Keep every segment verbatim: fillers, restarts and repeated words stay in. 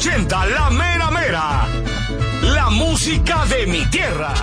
ochenta, la mera mera. La música de mi tierra.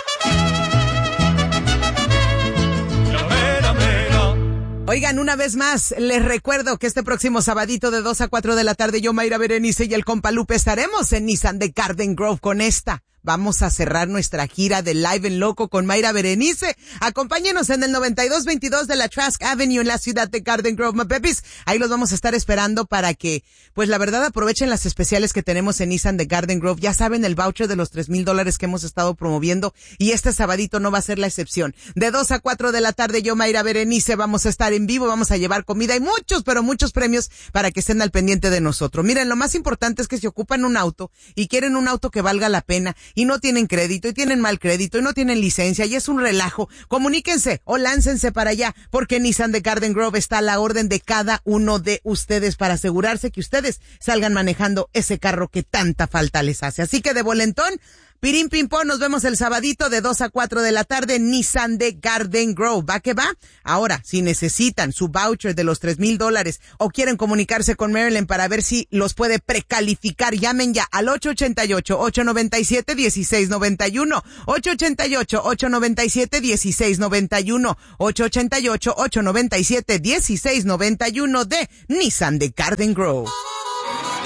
La mera mera. Oigan, una vez más, les recuerdo que este próximo sabadito de dos a cuatro de la tarde, yo, Mayra Berenice y el compa Lupe estaremos en Nissan de Garden Grove con esta. Vamos a cerrar nuestra gira de Live en Loco con Mayra Berenice. Acompáñenos en el noventa y dos veintidós de la Trask Avenue en la ciudad de Garden Grove, my babies. Ahí los vamos a estar esperando para que, pues la verdad, aprovechen las especiales que tenemos en Nissan de Garden Grove. Ya saben, el voucher de los tres mil dólares que hemos estado promoviendo y este sabadito no va a ser la excepción. De dos a cuatro de la tarde, yo, Mayra Berenice, vamos a estar en vivo, vamos a llevar comida y muchos, pero muchos premios para que estén al pendiente de nosotros. Miren, lo más importante es que si ocupan un auto y quieren un auto que valga la pena y no tienen crédito y tienen mal crédito y no tienen licencia y es un relajo, comuníquense o láncense para allá porque Nissan de Garden Grove está a la orden de cada uno de ustedes para asegurarse que ustedes salgan manejando ese carro que tanta falta les hace. Así que de volentón, pirín pim pom, nos vemos el sabadito de dos a cuatro de la tarde, Nissan de Garden Grove. ¿Va que va? Ahora, si necesitan su voucher de los tres mil dólares o quieren comunicarse con Marilyn para ver si los puede precalificar, llamen ya al ocho ocho ocho, ocho nueve siete, uno seis nueve uno, ocho ocho ocho, ocho nueve siete, uno seis nueve uno, ocho ocho ocho, ocho nueve siete, uno seis nueve uno de Nissan de Garden Grove.